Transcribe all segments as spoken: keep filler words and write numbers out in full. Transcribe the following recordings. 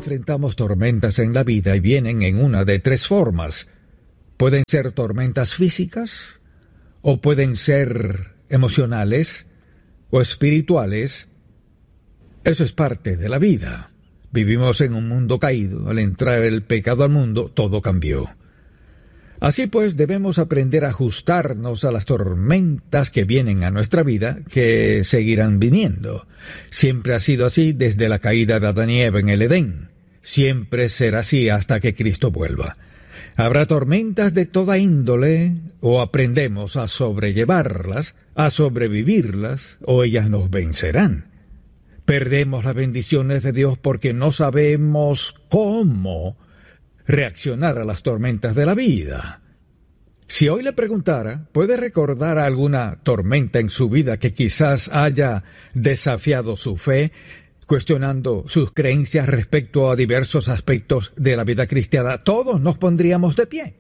enfrentamos tormentas en la vida y vienen en una de tres formas. Pueden ser tormentas físicas, o pueden ser emocionales o espirituales. Eso es parte de la vida. Vivimos en un mundo caído. Al entrar el pecado al mundo, todo cambió. Así pues, debemos aprender a ajustarnos a las tormentas que vienen a nuestra vida, que seguirán viniendo. Siempre ha sido así desde la caída de Adán y Eva en el Edén. Siempre será así hasta que Cristo vuelva. Habrá tormentas de toda índole, o aprendemos a sobrellevarlas, a sobrevivirlas, o ellas nos vencerán. Perdemos las bendiciones de Dios porque no sabemos cómo reaccionar a las tormentas de la vida. Si hoy le preguntara, ¿puede recordar alguna tormenta en su vida que quizás haya desafiado su fe, cuestionando sus creencias respecto a diversos aspectos de la vida cristiana? Todos nos pondríamos de pie.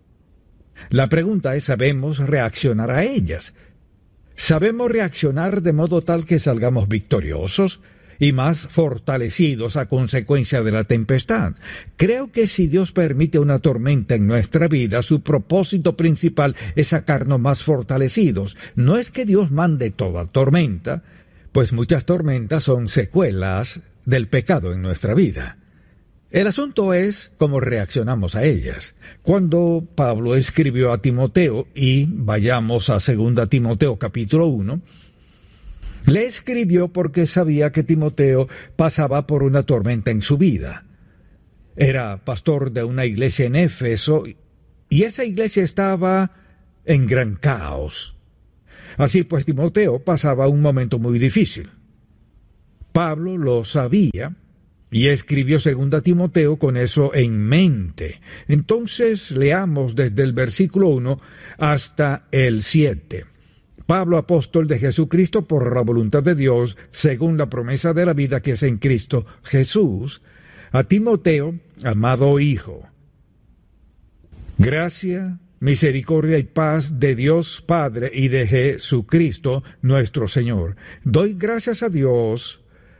La pregunta es, ¿sabemos reaccionar a ellas? ¿Sabemos reaccionar de modo tal que salgamos victoriosos y más fortalecidos a consecuencia de la tempestad? Creo que si Dios permite una tormenta en nuestra vida, su propósito principal es sacarnos más fortalecidos. No es que Dios mande toda tormenta, pues muchas tormentas son secuelas del pecado en nuestra vida. El asunto es cómo reaccionamos a ellas. Cuando Pablo escribió a Timoteo, y vayamos a segunda Timoteo capítulo uno, le escribió porque sabía que Timoteo pasaba por una tormenta en su vida. Era pastor de una iglesia en Éfeso, y esa iglesia estaba en gran caos. Así pues, Timoteo pasaba un momento muy difícil. Pablo lo sabía y escribió segunda Timoteo con eso en mente. Entonces leamos desde el versículo uno hasta el siete. Pablo, apóstol de Jesucristo por la voluntad de Dios, según la promesa de la vida que es en Cristo Jesús, a Timoteo, amado hijo. Gracia, misericordia y paz de Dios Padre y de Jesucristo nuestro Señor. Doy gracias a Dios,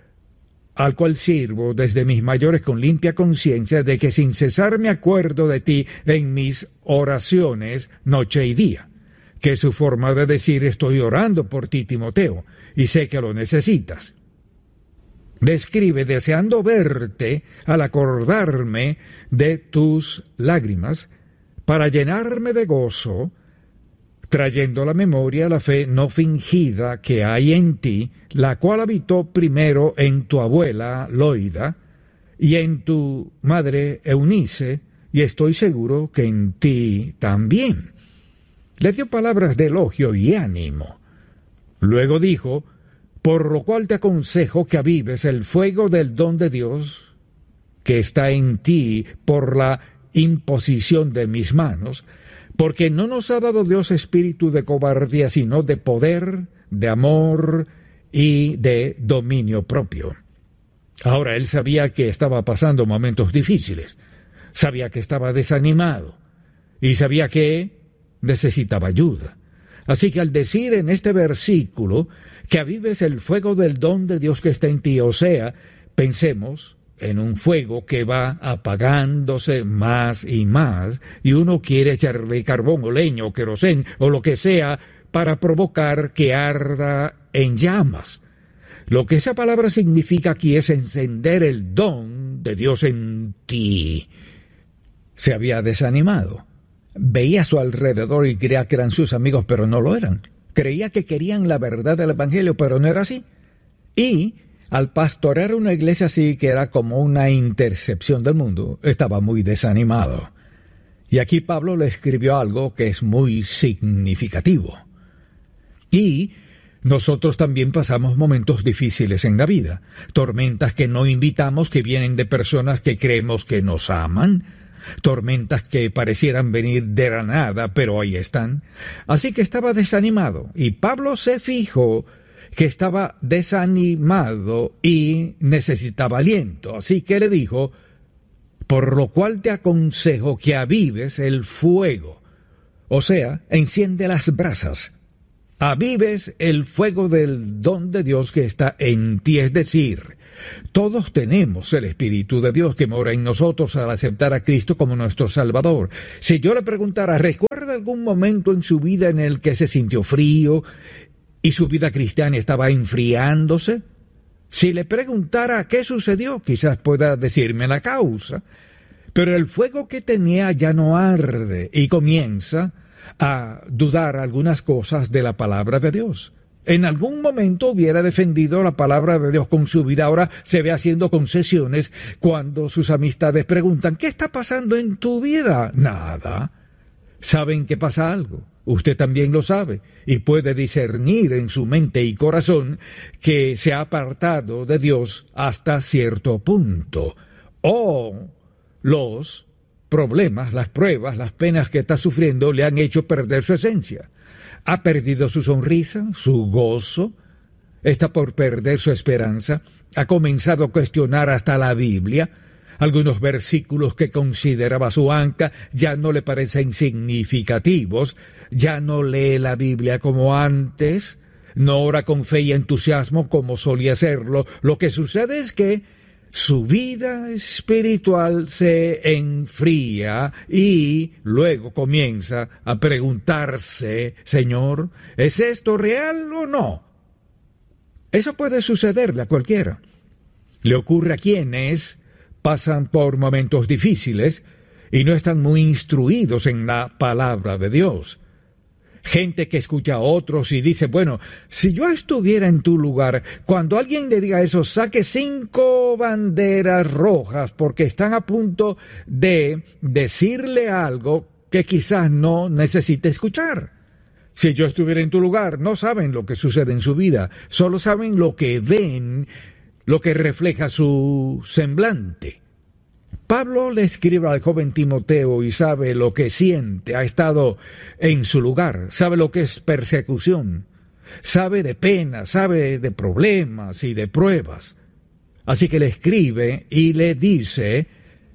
al cual sirvo desde mis mayores con limpia conciencia, de que sin cesar me acuerdo de ti en mis oraciones noche y día. Que es su forma de decir: estoy orando por ti, Timoteo, y sé que lo necesitas. Le escribe deseando verte al acordarme de tus lágrimas, para llenarme de gozo, trayendo a la memoria la fe no fingida que hay en ti, la cual habitó primero en tu abuela Loida y en tu madre Eunice, y estoy seguro que en ti también. Le dio palabras de elogio y ánimo. Luego dijo: por lo cual te aconsejo que avives el fuego del don de Dios que está en ti por la imposición de mis manos, porque no nos ha dado Dios espíritu de cobardía, sino de poder, de amor y de dominio propio. Ahora él sabía que estaba pasando momentos difíciles, sabía que estaba desanimado y sabía que necesitaba ayuda. Así que al decir en este versículo que avives el fuego del don de Dios que está en ti, o sea, pensemos en un fuego que va apagándose más y más, y uno quiere echarle carbón o leña o querosén o lo que sea para provocar que arda en llamas. Lo que esa palabra significa aquí es encender el don de Dios en ti. Se había desanimado. Veía a su alrededor y creía que eran sus amigos, pero no lo eran. Creía que querían la verdad del Evangelio, pero no era así. Y al pastorear una iglesia así, que era como una intercepción del mundo, estaba muy desanimado. Y aquí Pablo le escribió algo que es muy significativo. Y nosotros también pasamos momentos difíciles en la vida, tormentas que no invitamos, que vienen de personas que creemos que nos aman, tormentas que parecieran venir de la nada, pero ahí están. Así que estaba desanimado, y Pablo se fijó que estaba desanimado y necesitaba aliento. Así que le dijo: por lo cual te aconsejo que avives el fuego, o sea, enciende las brasas. avives el fuego del don de Dios que está en ti. Es decir, todos tenemos el Espíritu de Dios que mora en nosotros al aceptar a Cristo como nuestro Salvador. Si yo le preguntara, ¿recuerda algún momento en su vida en el que se sintió frío y su vida cristiana estaba enfriándose? Si le preguntara qué sucedió, quizás pueda decirme la causa. Pero el fuego que tenía ya no arde y comienza a dudar algunas cosas de la palabra de Dios. En algún momento hubiera defendido la palabra de Dios con su vida. Ahora se ve haciendo concesiones cuando sus amistades preguntan, ¿qué está pasando en tu vida? Nada. Saben que pasa algo. Usted también lo sabe y puede discernir en su mente y corazón que se ha apartado de Dios hasta cierto punto. O los problemas, las pruebas, las penas que está sufriendo le han hecho perder su esencia. Ha perdido su sonrisa, su gozo, está por perder su esperanza, ha comenzado a cuestionar hasta la Biblia. Algunos versículos que consideraba su anca ya no le parecen significativos, ya no lee la Biblia como antes, no ora con fe y entusiasmo como solía hacerlo. Lo que sucede es que su vida espiritual se enfría y luego comienza a preguntarse, Señor, ¿es esto real o no? Eso puede sucederle a cualquiera. Le ocurre a quienes pasan por momentos difíciles y no están muy instruidos en la palabra de Dios. Gente que escucha a otros y dice, bueno, si yo estuviera en tu lugar, cuando alguien le diga eso, saque cinco banderas rojas porque están a punto de decirle algo que quizás no necesite escuchar. Si yo estuviera en tu lugar, no saben lo que sucede en su vida, solo saben lo que ven, lo que refleja su semblante. Pablo le escribe al joven Timoteo y sabe lo que siente, ha estado en su lugar, sabe lo que es persecución, sabe de pena, sabe de problemas y de pruebas. Así que le escribe y le dice,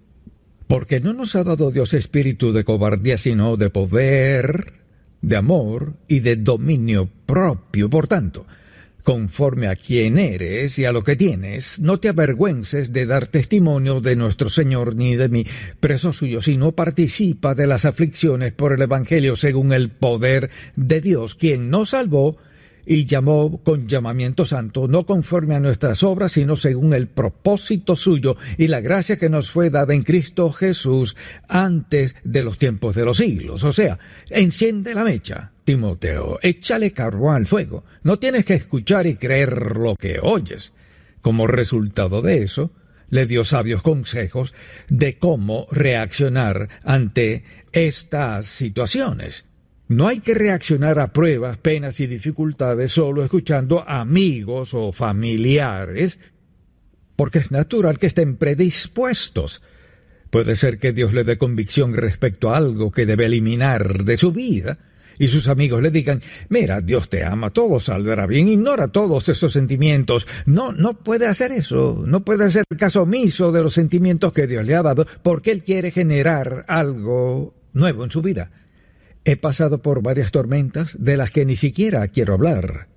porque no nos ha dado Dios espíritu de cobardía, sino de poder, de amor y de dominio propio. Por tanto, conforme a quién eres y a lo que tienes, no te avergüences de dar testimonio de nuestro Señor ni de mí, preso suyo, sino participa de las aflicciones por el Evangelio según el poder de Dios, quien nos salvó y llamó con llamamiento santo, no conforme a nuestras obras, sino según el propósito suyo y la gracia que nos fue dada en Cristo Jesús antes de los tiempos de los siglos. O sea, enciende la mecha, Timoteo, échale carbón al fuego. No tienes que escuchar y creer lo que oyes. Como resultado de eso, le dio sabios consejos de cómo reaccionar ante estas situaciones. No hay que reaccionar a pruebas, penas y dificultades solo escuchando a amigos o familiares, porque es natural que estén predispuestos. Puede ser que Dios le dé convicción respecto a algo que debe eliminar de su vida, y sus amigos le digan, mira, Dios te ama, todo saldrá bien, ignora todos esos sentimientos. No, no puede hacer eso, no puede hacer caso omiso de los sentimientos que Dios le ha dado, porque Él quiere generar algo nuevo en su vida. He pasado por varias tormentas de las que ni siquiera quiero hablar.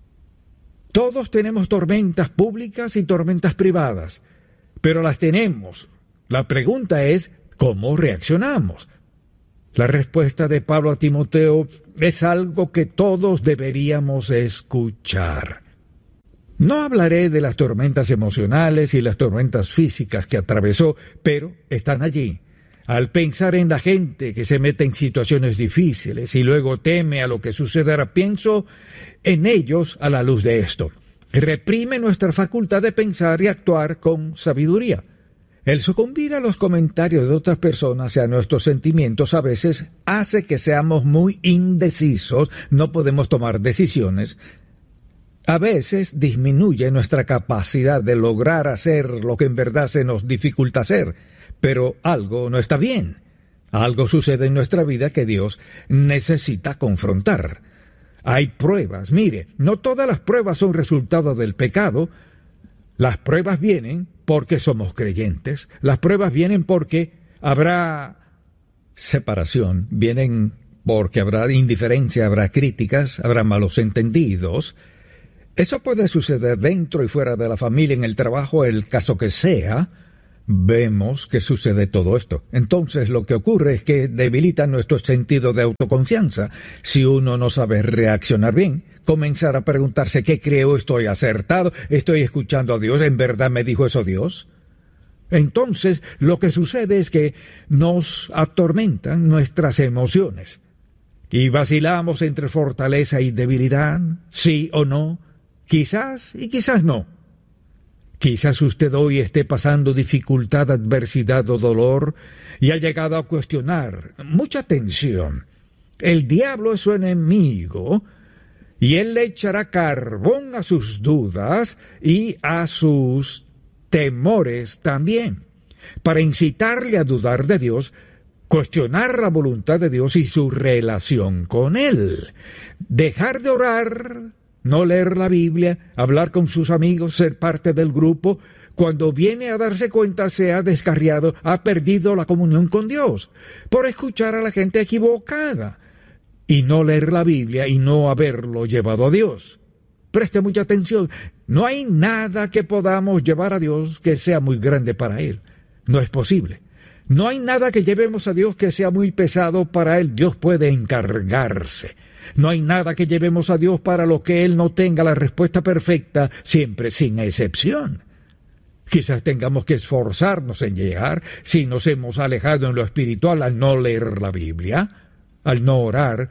Todos tenemos tormentas públicas y tormentas privadas, pero las tenemos. La pregunta es, ¿cómo reaccionamos? La respuesta de Pablo a Timoteo es algo que todos deberíamos escuchar. No hablaré de las tormentas emocionales y las tormentas físicas que atravesó, pero están allí. Al pensar en la gente que se mete en situaciones difíciles y luego teme a lo que sucederá, pienso en ellos a la luz de esto. Reprime nuestra facultad de pensar y actuar con sabiduría. El sucumbir a los comentarios de otras personas y a nuestros sentimientos a veces hace que seamos muy indecisos, no podemos tomar decisiones. A veces disminuye nuestra capacidad de lograr hacer lo que en verdad se nos dificulta hacer. Pero algo no está bien. Algo sucede en nuestra vida que Dios necesita confrontar. Hay pruebas. Mire, no todas las pruebas son resultado del pecado. Las pruebas vienen porque somos creyentes. Las pruebas vienen porque habrá separación. Vienen porque habrá indiferencia, habrá críticas, habrá malos entendidos. Eso puede suceder dentro y fuera de la familia, en el trabajo, el caso que sea. Vemos que sucede todo esto. Entonces lo que ocurre es que debilita nuestro sentido de autoconfianza. Si uno no sabe reaccionar bien, comenzar a preguntarse: ¿qué creo? ¿Estoy acertado? ¿Estoy escuchando a Dios? ¿En verdad me dijo eso Dios? Entonces lo que sucede es que nos atormentan nuestras emociones y vacilamos entre fortaleza y debilidad, sí o no, quizás y quizás no. Quizás usted hoy esté pasando dificultad, adversidad o dolor y ha llegado a cuestionar. Mucha atención. El diablo es su enemigo y él le echará carbón a sus dudas y a sus temores también, para incitarle a dudar de Dios, cuestionar la voluntad de Dios y su relación con Él. Dejar de orar, no leer la Biblia, hablar con sus amigos, ser parte del grupo, cuando viene a darse cuenta se ha descarriado, ha perdido la comunión con Dios, por escuchar a la gente equivocada, y no leer la Biblia y no haberlo llevado a Dios. Preste mucha atención, no hay nada que podamos llevar a Dios que sea muy grande para Él. No es posible. No hay nada que llevemos a Dios que sea muy pesado para Él. Dios puede encargarse. No hay nada que llevemos a Dios para lo que Él no tenga la respuesta perfecta, siempre sin excepción. Quizás tengamos que esforzarnos en llegar si nos hemos alejado en lo espiritual al no leer la Biblia, al no orar.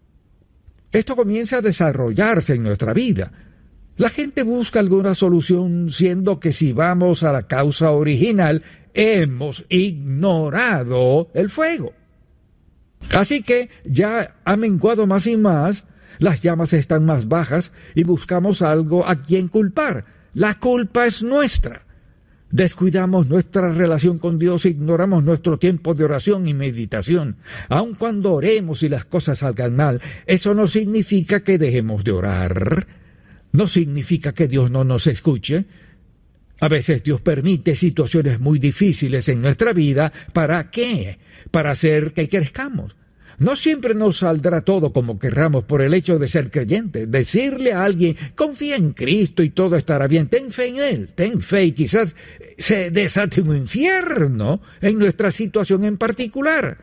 Esto comienza a desarrollarse en nuestra vida. La gente busca alguna solución, siendo que si vamos a la causa original, hemos ignorado el fuego. Así que ya ha menguado más y más, las llamas están más bajas y buscamos algo a quien culpar. La culpa es nuestra. Descuidamos nuestra relación con Dios, ignoramos nuestro tiempo de oración y meditación. Aun cuando oremos y las cosas salgan mal, eso no significa que dejemos de orar. No significa que Dios no nos escuche. A veces Dios permite situaciones muy difíciles en nuestra vida. ¿Para qué? Para hacer que crezcamos. No siempre nos saldrá todo como querramos por el hecho de ser creyentes. Decirle a alguien, confía en Cristo y todo estará bien, ten fe en Él, ten fe, y quizás se desate un infierno en nuestra situación en particular.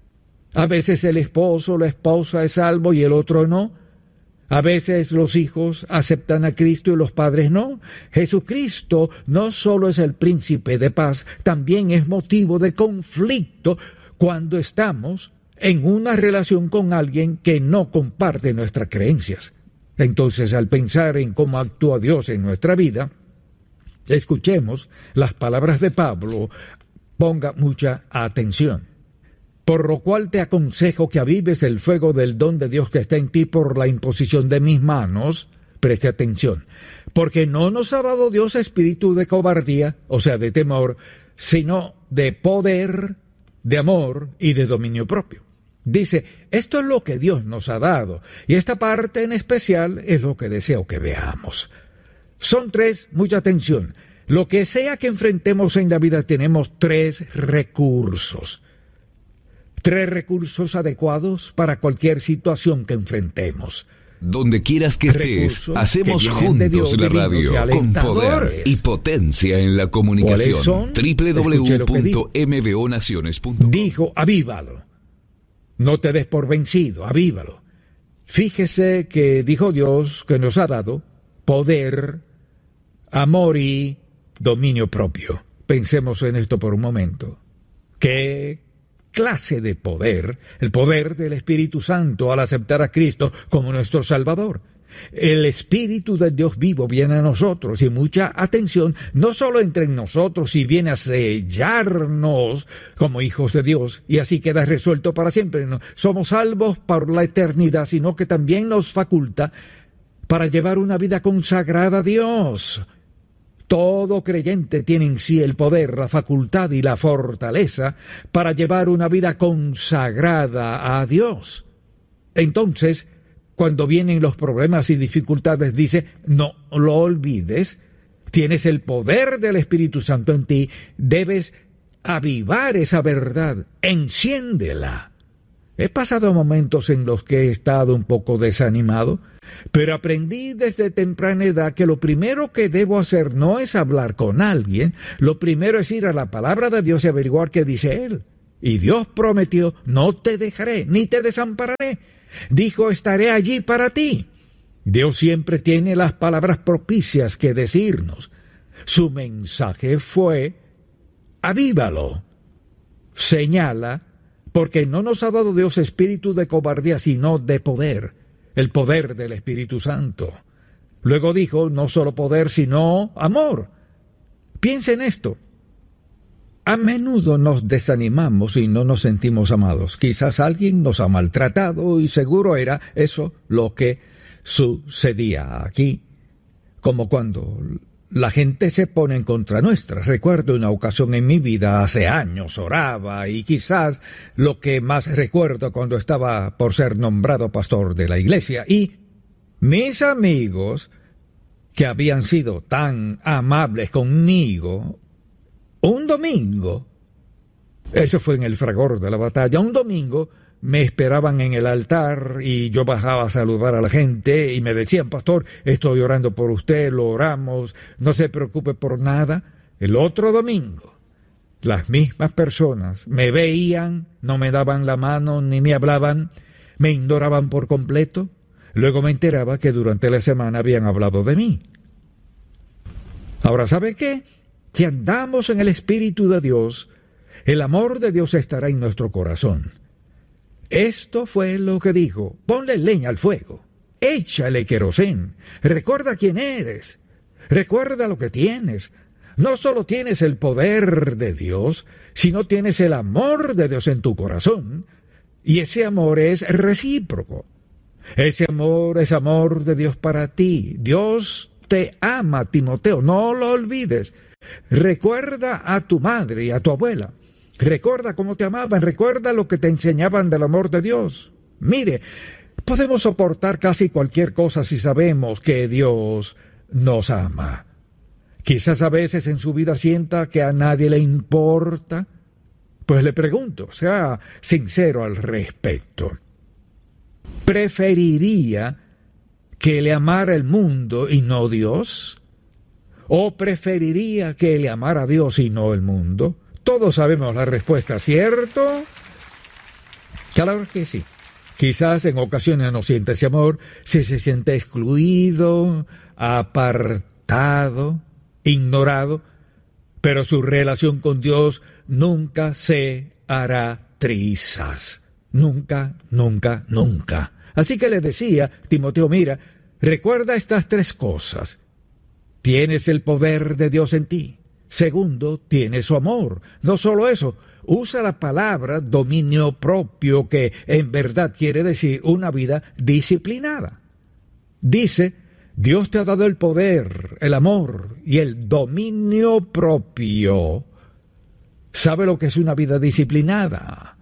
A veces el esposo o la esposa es salvo y el otro no. A veces los hijos aceptan a Cristo y los padres no. Jesucristo no solo es el príncipe de paz, también es motivo de conflicto cuando estamos en una relación con alguien que no comparte nuestras creencias. Entonces, al pensar en cómo actúa Dios en nuestra vida, escuchemos las palabras de Pablo. Ponga mucha atención. Por lo cual te aconsejo que avives el fuego del don de Dios que está en ti por la imposición de mis manos. Preste atención. Porque no nos ha dado Dios espíritu de cobardía, o sea, de temor, sino de poder, de amor y de dominio propio. Dice, esto es lo que Dios nos ha dado, y esta parte en especial es lo que deseo que veamos. Son tres, mucha atención. Lo que sea que enfrentemos en la vida, tenemos tres recursos. Tres recursos adecuados para cualquier situación que enfrentemos. Donde quieras que estés, hacemos juntos Dios, la radio con poder y potencia en la comunicación. doble u doble u doble u punto m b o naciones punto com. Dijo, avívalo. No te des por vencido, avívalo. Fíjese que dijo Dios que nos ha dado poder, amor y dominio propio. Pensemos en esto por un momento. ¿Qué clase de poder? El poder del Espíritu Santo al aceptar a Cristo como nuestro Salvador. El Espíritu del Dios vivo viene a nosotros, y mucha atención, no solo entre nosotros, y viene a sellarnos como hijos de Dios, y así queda resuelto para siempre. No somos salvos por la eternidad, sino que también nos faculta para llevar una vida consagrada a Dios. Todo creyente tiene en sí el poder, la facultad y la fortaleza para llevar una vida consagrada a Dios. Entonces, cuando vienen los problemas y dificultades, dice, no lo olvides, tienes el poder del Espíritu Santo en ti, debes avivar esa verdad, enciéndela. He pasado momentos en los que he estado un poco desanimado, pero aprendí desde temprana edad que lo primero que debo hacer no es hablar con alguien, lo primero es ir a la palabra de Dios y averiguar qué dice Él. Y Dios prometió, no te dejaré, ni te desampararé. Dijo, estaré allí para ti. Dios siempre tiene las palabras propicias que decirnos. Su mensaje fue, avívalo, señala, porque no nos ha dado Dios espíritu de cobardía, sino de poder, el poder del Espíritu Santo. Luego dijo, no solo poder, sino amor. Piensa en esto. A menudo nos desanimamos y no nos sentimos amados. Quizás alguien nos ha maltratado y seguro era eso lo que sucedía aquí, como cuando la gente se pone en contra nuestra. Recuerdo una ocasión en mi vida, hace años, oraba, y quizás lo que más recuerdo cuando estaba por ser nombrado pastor de la iglesia, y mis amigos, que habían sido tan amables conmigo, un domingo, eso fue en el fragor de la batalla, un domingo me esperaban en el altar y yo bajaba a saludar a la gente y me decían, pastor, estoy orando por usted, lo oramos, no se preocupe por nada. El otro domingo, las mismas personas me veían, no me daban la mano ni me hablaban, me ignoraban por completo. Luego me enteraba que durante la semana habían hablado de mí. Ahora, ¿sabe qué? Si andamos en el Espíritu de Dios, el amor de Dios estará en nuestro corazón. Esto fue lo que dijo, ponle leña al fuego, échale querosén, recuerda quién eres, recuerda lo que tienes. No solo tienes el poder de Dios, sino tienes el amor de Dios en tu corazón, y ese amor es recíproco. Ese amor es amor de Dios para ti. Dios te ama, Timoteo, no lo olvides. Recuerda a tu madre y a tu abuela. Recuerda cómo te amaban, recuerda lo que te enseñaban del amor de Dios. Mire, podemos soportar casi cualquier cosa si sabemos que Dios nos ama. Quizás a veces en su vida sienta que a nadie le importa. Pues le pregunto, sea sincero al respecto. ¿Preferiría que le amara el mundo y no Dios? ¿O preferiría que le amara a Dios y no el mundo? Todos sabemos la respuesta, ¿cierto? Claro que sí. Quizás en ocasiones no siente ese amor, si se siente excluido, apartado, ignorado, pero su relación con Dios nunca se hará trizas. Nunca, nunca, nunca. Así que le decía, Timoteo, mira, recuerda estas tres cosas. Tienes el poder de Dios en ti. Segundo, tienes su amor. No solo eso, usa la palabra dominio propio, que en verdad quiere decir una vida disciplinada. Dice, Dios te ha dado el poder, el amor y el dominio propio. ¿Sabe lo que es una vida disciplinada?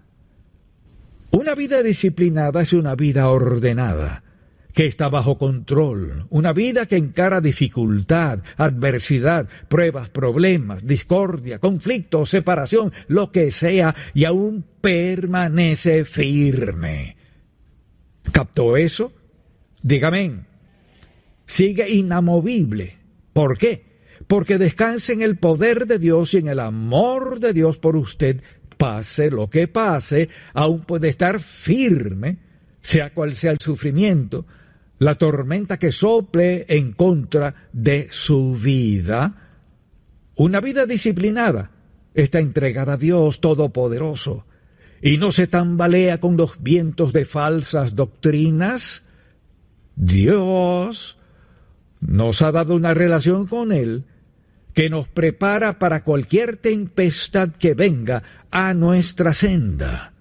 Una vida disciplinada es una vida ordenada, que está bajo control, una vida que encara dificultad, adversidad, pruebas, problemas, discordia, conflicto, separación, lo que sea, y aún permanece firme. ¿Captó eso? Dígame. Sigue inamovible. ¿Por qué? Porque descansa en el poder de Dios y en el amor de Dios por usted. Pase lo que pase, aún puede estar firme, sea cual sea el sufrimiento, la tormenta que sople en contra de su vida. Una vida disciplinada está entregada a Dios Todopoderoso y no se tambalea con los vientos de falsas doctrinas. Dios nos ha dado una relación con Él que nos prepara para cualquier tempestad que venga a nuestra senda.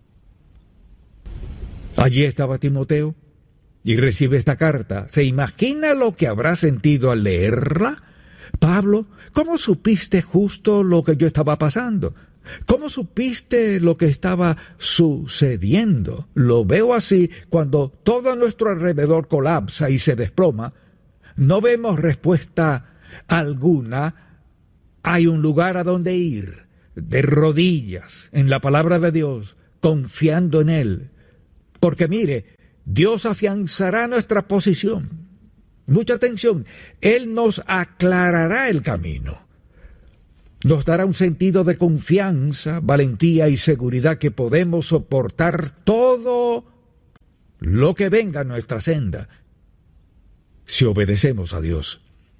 Allí estaba Timoteo y recibe esta carta. ¿Se imagina lo que habrá sentido al leerla? Pablo, ¿cómo supiste justo lo que yo estaba pasando? ¿Cómo supiste lo que estaba sucediendo? Lo veo así cuando todo a nuestro alrededor colapsa y se desploma. No vemos respuesta alguna. Hay un lugar a donde ir, de rodillas, en la palabra de Dios, confiando en Él. Porque mire, Dios afianzará nuestra posición. Mucha atención, Él nos aclarará el camino. Nos dará un sentido de confianza, valentía y seguridad que podemos soportar todo lo que venga a nuestra senda si obedecemos a Dios.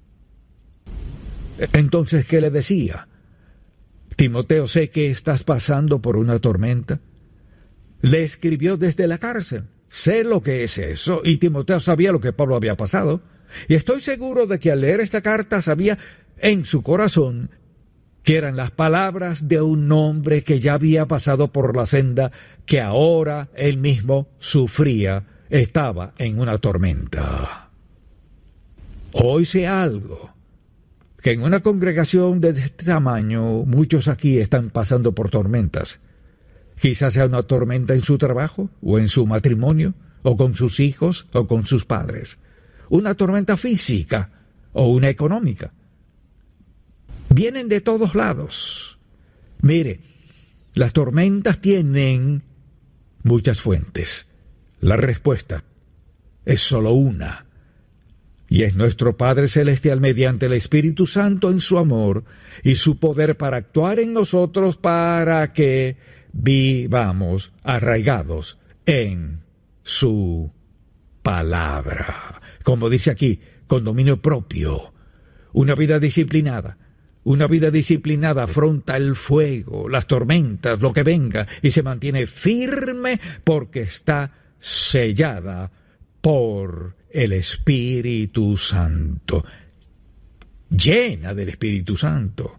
Entonces, ¿qué le decía? Timoteo, sé que estás pasando por una tormenta. Le escribió desde la cárcel. Sé lo que es eso. Y Timoteo sabía lo que Pablo había pasado. Y estoy seguro de que al leer esta carta sabía en su corazón que eran las palabras de un hombre que ya había pasado por la senda que ahora él mismo sufría. Estaba en una tormenta. Hoy sé algo, que en una congregación de este tamaño muchos aquí están pasando por tormentas. Quizás sea una tormenta en su trabajo, o en su matrimonio, o con sus hijos, o con sus padres. Una tormenta física, o una económica. Vienen de todos lados. Mire, las tormentas tienen muchas fuentes. La respuesta es solo una. Y es nuestro Padre Celestial mediante el Espíritu Santo en su amor y su poder para actuar en nosotros para que vivamos arraigados en su palabra. Como dice aquí, con dominio propio. Una vida disciplinada. Una vida disciplinada afronta el fuego, las tormentas, lo que venga, y se mantiene firme porque está sellada por el Espíritu Santo, llena del Espíritu Santo,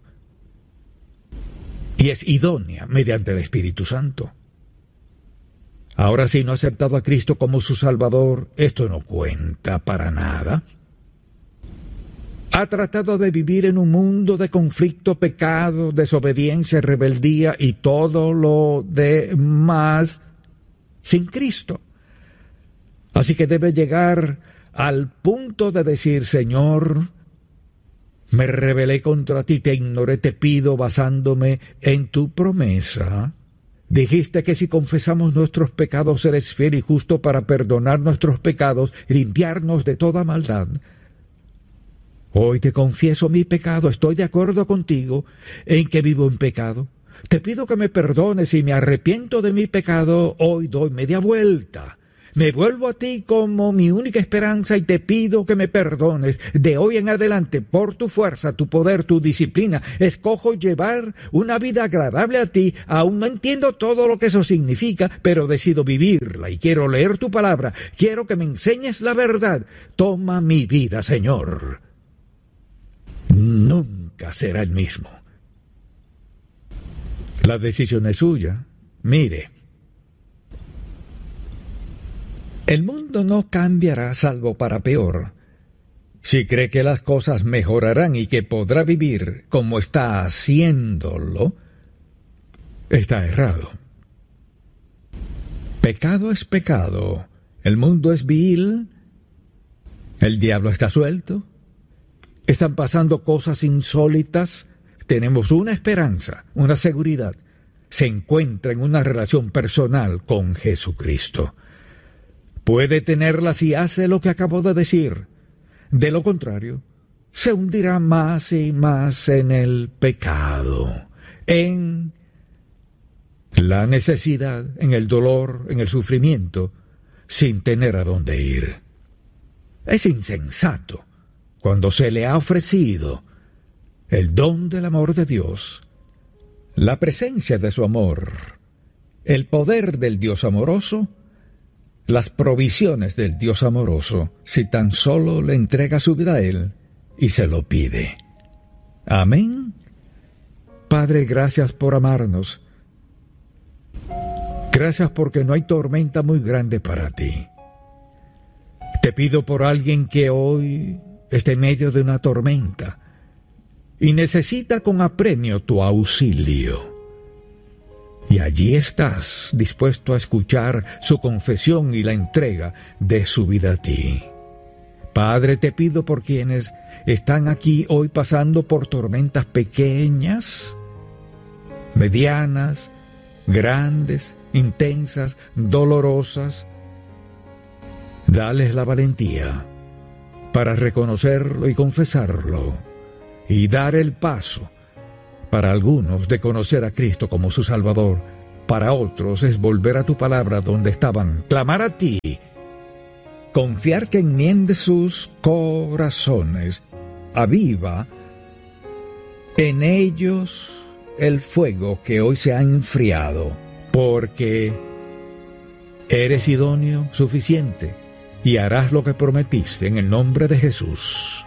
y es idónea mediante el Espíritu Santo. Ahora, si no ha aceptado a Cristo como su Salvador, esto no cuenta para nada. Ha tratado de vivir en un mundo de conflicto, pecado, desobediencia, rebeldía y todo lo demás sin Cristo. Así que debe llegar al punto de decir, Señor, me rebelé contra ti, te ignoré, te pido basándome en tu promesa. Dijiste que si confesamos nuestros pecados, eres fiel y justo para perdonar nuestros pecados y limpiarnos de toda maldad. Hoy te confieso mi pecado, estoy de acuerdo contigo en que vivo en pecado. Te pido que me perdones y me arrepiento de mi pecado, hoy doy media vuelta. Me vuelvo a ti como mi única esperanza y te pido que me perdones. De hoy en adelante, por tu fuerza, tu poder, tu disciplina, escojo llevar una vida agradable a ti. Aún no entiendo todo lo que eso significa, pero decido vivirla y quiero leer tu palabra. Quiero que me enseñes la verdad. Toma mi vida, Señor. Nunca será el mismo. La decisión es suya. Mire, el mundo no cambiará salvo para peor. Si cree que las cosas mejorarán y que podrá vivir como está haciéndolo, está errado. Pecado es pecado. El mundo es vil. El diablo está suelto. Están pasando cosas insólitas. Tenemos una esperanza, una seguridad. Se encuentra en una relación personal con Jesucristo. Puede tenerla si hace lo que acabo de decir. De lo contrario, se hundirá más y más en el pecado, en la necesidad, en el dolor, en el sufrimiento, sin tener a dónde ir. Es insensato cuando se le ha ofrecido el don del amor de Dios, la presencia de su amor, el poder del Dios amoroso, las provisiones del Dios amoroso, si tan solo le entrega su vida a Él y se lo pide. Amén. Padre, gracias por amarnos. Gracias porque no hay tormenta muy grande para ti. Te pido por alguien que hoy está en medio de una tormenta y necesita con apremio tu auxilio. Y allí estás, dispuesto a escuchar su confesión y la entrega de su vida a ti. Padre, te pido por quienes están aquí hoy pasando por tormentas pequeñas, medianas, grandes, intensas, dolorosas. Dales la valentía para reconocerlo y confesarlo, y dar el paso. Para algunos de conocer a Cristo como su Salvador, para otros es volver a tu palabra donde estaban, clamar a ti, confiar que enmiende sus corazones, aviva en ellos el fuego que hoy se ha enfriado, porque eres idóneo, suficiente, y harás lo que prometiste en el nombre de Jesús.